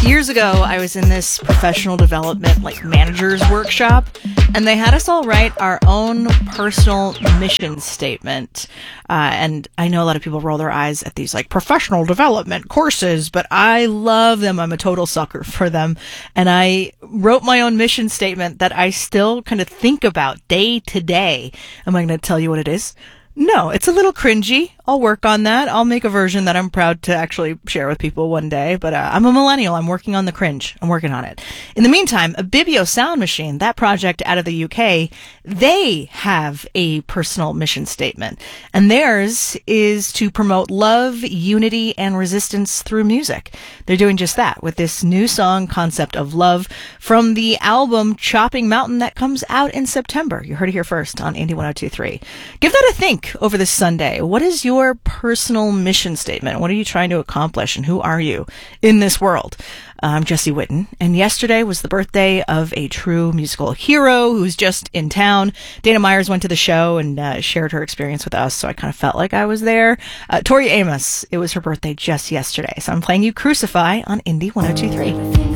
Years ago, I was in this professional development, managers workshop, and they had us all write our own personal mission statement. And I know a lot of people roll their eyes at these professional development courses, but I love them. I'm a total sucker for them. And I wrote my own mission statement that I still kind of think about day to day. Am I going to tell you what it is? No, it's a little cringy. I'll work on that. I'll make a version that I'm proud to actually share with people one day. But I'm a millennial. I'm working on the cringe. I'm working on it. In the meantime, Abibio Sound Machine, that project out of the UK, they have a personal mission statement. And theirs is to promote love, unity, and resistance through music. They're doing just that with this new song, Concept of Love, from the album Chopping Mountain that comes out in September. You heard it here first on Indie 102.3. Give that a think over this Sunday. What is your personal mission statement? What are you trying to accomplish, and who are you in this world? I'm Jessie Whitten, and yesterday was the birthday of a true musical hero who's just in town. Dana Myers went to the show and shared her experience with us, so I kind of felt like I was there. Tori Amos, it was her birthday just yesterday, so I'm playing you Crucify on Indie 102.3.